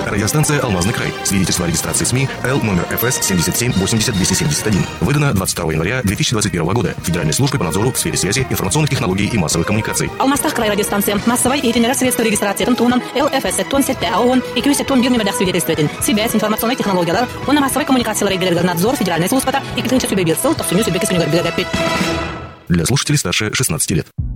Радиостанция «Алмазный край». Свидетельство о регистрации СМИ Л номер ФС 77 80 271. Выдано 22 января 2021 года Федеральной службой по надзору в сфере связи, информационных технологий и массовых коммуникаций. Алмазтах край радиостанция. Массовой и средства регистрации тунтуном ЛФС тон сетте АОН и кюсе тон бирный медях свидетельствователь. Связь, информационные технологии, он на массовой коммуникации надзор Федеральной службы и китынча субъект ссыл, то суню субъект Для слушателей старше 16 лет.